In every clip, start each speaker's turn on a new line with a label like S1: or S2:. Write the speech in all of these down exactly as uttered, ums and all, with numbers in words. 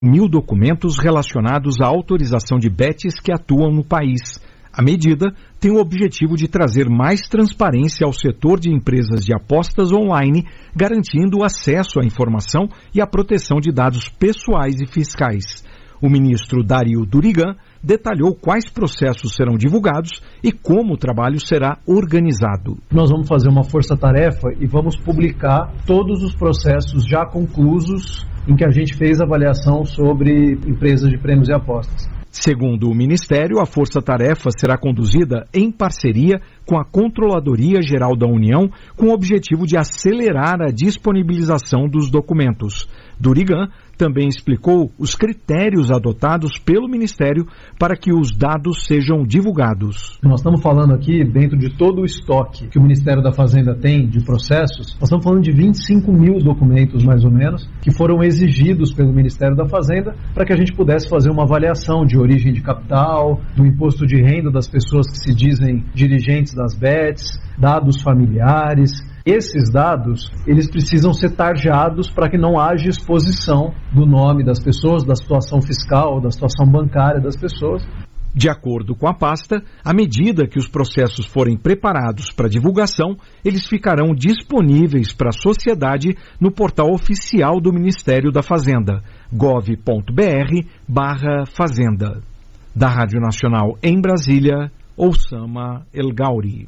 S1: mil documentos relacionados à autorização de bets que atuam no país. A medida tem o objetivo de trazer mais transparência ao setor de empresas de apostas online, garantindo o acesso à informação e a proteção de dados pessoais e fiscais. O ministro Dario Durigan detalhou quais processos serão divulgados e como o trabalho será organizado.
S2: Nós vamos fazer uma força-tarefa e vamos publicar todos os processos já conclusos em que a gente fez avaliação sobre empresas de prêmios e apostas.
S1: Segundo o Ministério, a força-tarefa será conduzida em parceria com a Controladoria Geral da União, com o objetivo de acelerar a disponibilização dos documentos. Durigan também explicou os critérios adotados pelo Ministério para que os dados sejam divulgados.
S2: Nós estamos falando aqui, dentro de todo o estoque que o Ministério da Fazenda tem de processos, nós estamos falando de vinte e cinco mil documentos, mais ou menos, que foram exigidos pelo Ministério da Fazenda para que a gente pudesse fazer uma avaliação de origem de capital, do imposto de renda das pessoas que se dizem dirigentes das bets, dados familiares. Esses dados, eles precisam ser tarjados para que não haja exposição do nome das pessoas, da situação fiscal, da situação bancária das pessoas.
S1: De acordo com a pasta, à medida que os processos forem preparados para divulgação, eles ficarão disponíveis para a sociedade no portal oficial do Ministério da Fazenda, gov ponto br barra fazenda. Da Rádio Nacional em Brasília, Oussama El Gauri.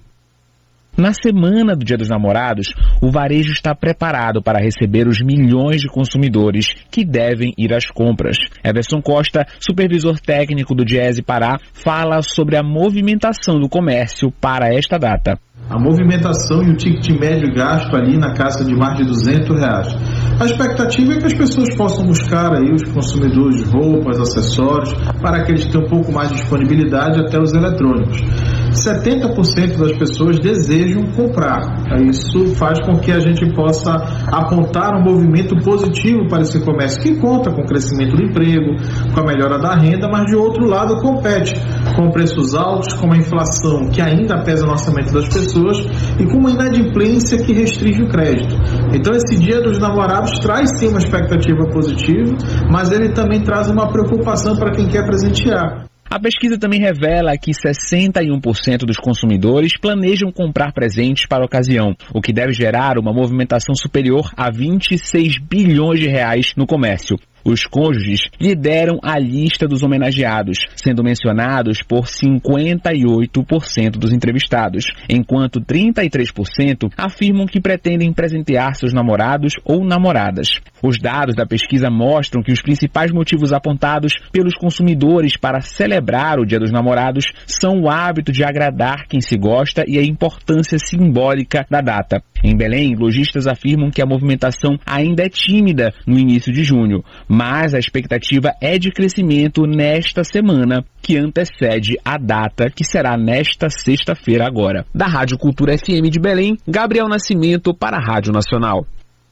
S3: Na semana do Dia dos Namorados, o varejo está preparado para receber os milhões de consumidores que devem ir às compras. Everson Costa, supervisor técnico do Diese Pará, fala sobre a movimentação do comércio para esta data.
S4: A movimentação e o ticket médio gasto ali na casa de mais de duzentos reais. A expectativa é que as pessoas possam buscar aí os consumidores de roupas, acessórios, para que eles tenham um pouco mais de disponibilidade até os eletrônicos. setenta por cento das pessoas desejam comprar. Isso faz com que a gente possa apontar um movimento positivo para esse comércio, que conta com o crescimento do emprego, com a melhora da renda, mas de outro lado compete com preços altos, com uma inflação que ainda pesa no orçamento das pessoas e com uma inadimplência que restringe o crédito. Então esse Dia dos Namorados traz sim uma expectativa positiva, mas ele também traz uma preocupação para quem quer presentear.
S3: A pesquisa também revela que sessenta e um por cento dos consumidores planejam comprar presentes para a ocasião, o que deve gerar uma movimentação superior a vinte e seis bilhões de reais no comércio. Os cônjuges lideram a lista dos homenageados, sendo mencionados por cinquenta e oito por cento dos entrevistados, enquanto trinta e três por cento afirmam que pretendem presentear seus namorados ou namoradas. Os dados da pesquisa mostram que os principais motivos apontados pelos consumidores para celebrar o Dia dos Namorados são o hábito de agradar quem se gosta e a importância simbólica da data. Em Belém, lojistas afirmam que a movimentação ainda é tímida no início de junho, mas a expectativa é de crescimento nesta semana, que antecede a data, que será nesta sexta-feira agora. Da Rádio Cultura F M de Belém, Gabriel Nascimento para a Rádio Nacional.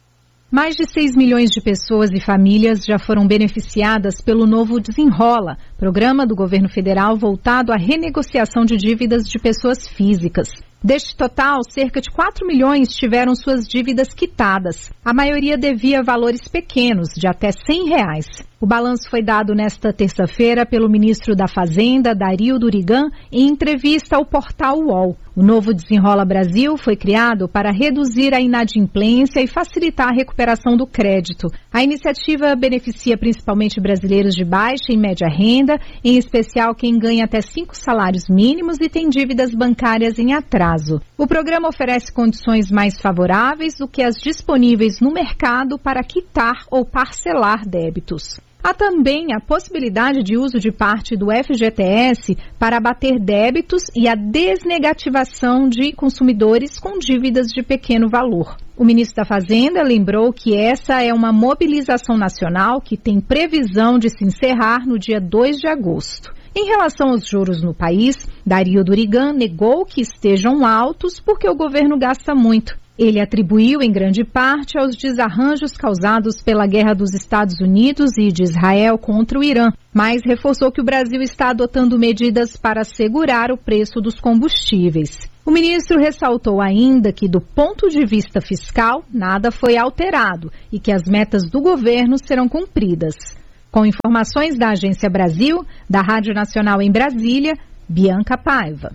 S5: Mais de seis milhões de pessoas e famílias já foram beneficiadas pelo novo Desenrola, programa do governo federal voltado à renegociação de dívidas de pessoas físicas. Deste total, cerca de quatro milhões tiveram suas dívidas quitadas. A maioria devia valores pequenos, de até cem reais. O balanço foi dado nesta terça-feira pelo ministro da Fazenda, Dario Durigan, em entrevista ao portal U O L. O novo Desenrola Brasil foi criado para reduzir a inadimplência e facilitar a recuperação do crédito. A iniciativa beneficia principalmente brasileiros de baixa e média renda, em especial quem ganha até cinco salários mínimos e tem dívidas bancárias em atraso. O programa oferece condições mais favoráveis do que as disponíveis no mercado para quitar ou parcelar débitos. Há também a possibilidade de uso de parte do F G T S para abater débitos e a desnegativação de consumidores com dívidas de pequeno valor. O ministro da Fazenda lembrou que essa é uma mobilização nacional que tem previsão de se encerrar no dia dois de agosto. Em relação aos juros no país, Dario Durigan negou que estejam altos porque o governo gasta muito. Ele atribuiu em grande parte aos desarranjos causados pela guerra dos Estados Unidos e de Israel contra o Irã, mas reforçou que o Brasil está adotando medidas para segurar o preço dos combustíveis. O ministro ressaltou ainda que, do ponto de vista fiscal, nada foi alterado e que as metas do governo serão cumpridas. Com informações da Agência Brasil, da Rádio Nacional em Brasília, Bianca Paiva.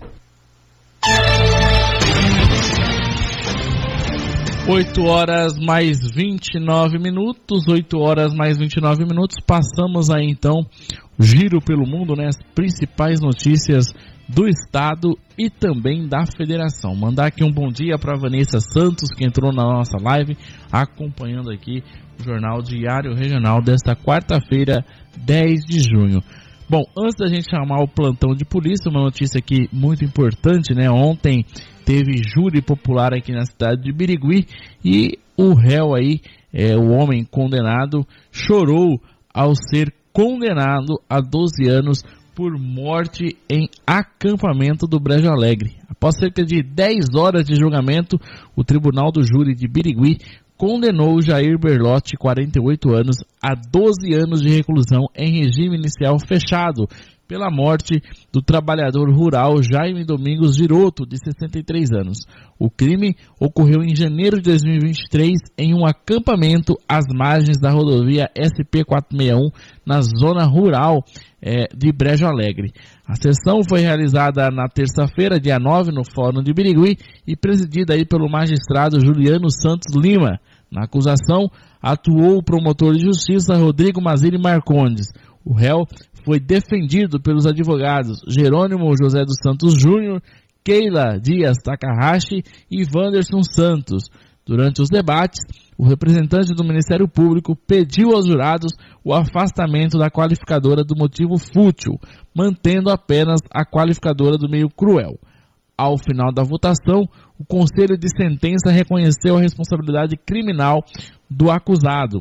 S6: oito horas mais vinte e nove minutos, oito horas mais vinte e nove minutos, passamos aí então o giro pelo mundo, né, as principais notícias do estado e também da federação. Mandar aqui um bom dia para Vanessa Santos, que entrou na nossa live, acompanhando aqui o Jornal Diário Regional desta quarta-feira, dez de junho. Bom, antes da gente chamar o plantão de polícia, uma notícia aqui muito importante, né? Ontem teve júri popular aqui na cidade de Birigui e o réu aí, é, o homem condenado, chorou ao ser condenado a doze anos por morte em acampamento do Brejo Alegre. Após cerca de dez horas de julgamento, o Tribunal do Júri de Birigui condenou Jair Berlotti, quarenta e oito anos, a doze anos de reclusão em regime inicial fechado pela morte do trabalhador rural Jaime Domingos Giroto, de sessenta e três anos. O crime ocorreu em janeiro de dois mil e vinte e três em um acampamento às margens da rodovia S P quatrocentos e sessenta e um, na zona rural é, de Brejo Alegre. A sessão foi realizada na terça-feira, dia nove, no Fórum de Birigui e presidida aí pelo magistrado Juliano Santos Lima. Na acusação, atuou o promotor de justiça Rodrigo Mazili Marcondes. O réu foi defendido pelos advogados Jerônimo José dos Santos Júnior, Keila Dias Takahashi e Wanderson Santos. Durante os debates, o representante do Ministério Público pediu aos jurados o afastamento da qualificadora do motivo fútil, mantendo apenas a qualificadora do meio cruel. Ao final da votação, o Conselho de Sentença reconheceu a responsabilidade criminal do acusado.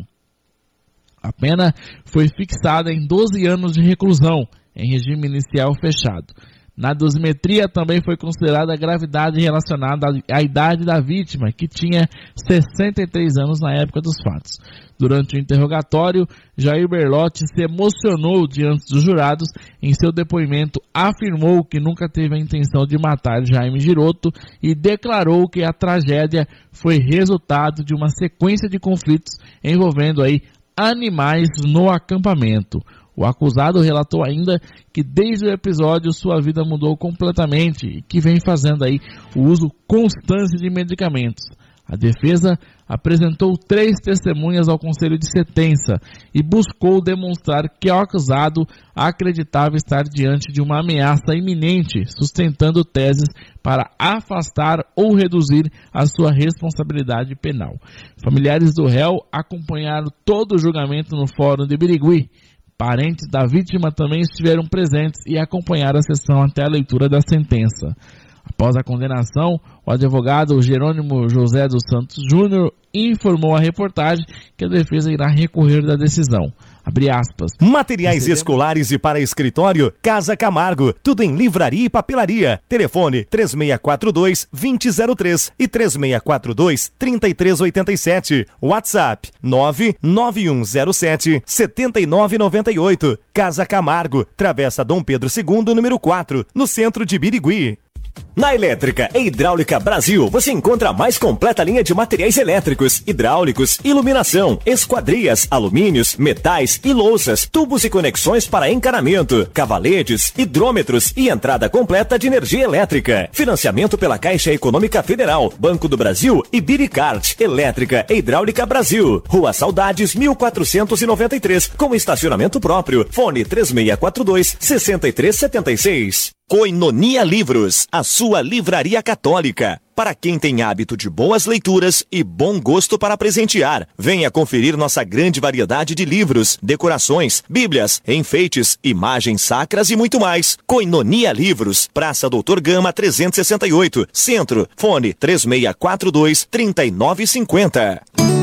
S6: A pena foi fixada em doze anos de reclusão, em regime inicial fechado. Na dosimetria também foi considerada a gravidade relacionada à idade da vítima, que tinha sessenta e três anos na época dos fatos. Durante o interrogatório, Jair Berlotti se emocionou diante dos jurados. Em seu depoimento, afirmou que nunca teve a intenção de matar Jaime Giroto e declarou que a tragédia foi resultado de uma sequência de conflitos envolvendo aí animais no acampamento. O acusado relatou ainda que desde o episódio sua vida mudou completamente e que vem fazendo aí o uso constante de medicamentos. A defesa apresentou três testemunhas ao Conselho de Sentença e buscou demonstrar que o acusado acreditava estar diante de uma ameaça iminente, sustentando teses para afastar ou reduzir a sua responsabilidade penal. Familiares do réu acompanharam todo o julgamento no Fórum de Birigui. Parentes da vítima também estiveram presentes e acompanharam a sessão até a leitura da sentença. Após a condenação, o advogado Jerônimo José dos Santos Júnior informou à reportagem que a defesa irá recorrer da decisão. Abre aspas.
S7: Materiais Recebemos... escolares e para escritório, Casa Camargo. Tudo em livraria e papelaria. Telefone três seis quatro dois, dois zero zero três e três seis quatro dois, três três oito sete. WhatsApp nove nove um zero sete, sete nove nove oito. Casa Camargo. Travessa Dom Pedro segundo, número quatro, no centro de Birigui. Na Elétrica e Hidráulica Brasil, você encontra a mais completa linha de materiais elétricos, hidráulicos, iluminação, esquadrias, alumínios, metais e louças, tubos e conexões para encanamento, cavaletes, hidrômetros e entrada completa de energia elétrica. Financiamento pela Caixa Econômica Federal, Banco do Brasil e Biricart. Elétrica e Hidráulica Brasil. Rua Saudades, mil quatrocentos e noventa e três, com estacionamento próprio. Fone três seis quatro dois, seis três sete seis. Koinonia Livros, a sua livraria católica. Para quem tem hábito de boas leituras e bom gosto para presentear, venha conferir nossa grande variedade de livros, decorações, bíblias, enfeites, imagens sacras e muito mais. Koinonia Livros, Praça Doutor Gama trezentos e sessenta e oito, Centro. Fone três seis quatro dois, três nove cinco zero.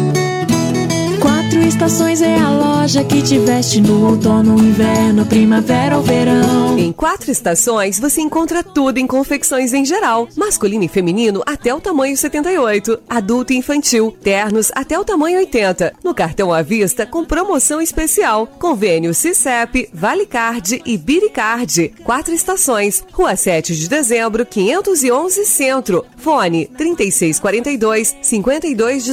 S8: Quatro Estações é a loja que te veste no outono, inverno, primavera ou verão.
S9: Em Quatro Estações você encontra tudo em confecções em geral, masculino e feminino até o tamanho setenta e oito, adulto e infantil, ternos até o tamanho oitenta. No cartão à vista com promoção especial, convênio Cicep, Valicard e Biricard. Quatro Estações, Rua sete de dezembro, quinhentos e onze Centro. Fone trinta e seis quarenta e dois, cinquenta e dois